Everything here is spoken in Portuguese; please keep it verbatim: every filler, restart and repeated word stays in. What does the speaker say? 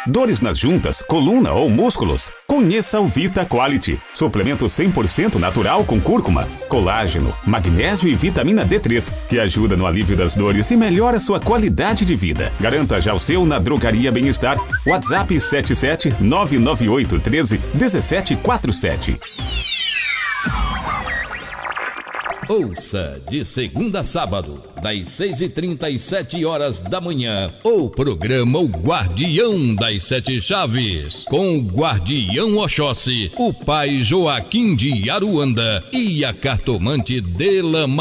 Dores nas juntas, coluna ou músculos? Conheça o Vita Quality. Suplemento cem por cento natural com cúrcuma, colágeno, magnésio e vitamina D três, que ajuda no alívio das dores e melhora sua qualidade de vida. Garanta já o seu na Drogaria Bem-Estar. WhatsApp sete sete nove nove oito um três um sete quatro sete. Ouça de segunda a sábado, das seis e trinta às sete horas da manhã, o programa O Guardião das Sete Chaves, com o Guardião Oxóssi, o pai Joaquim de Aruanda e a cartomante Dela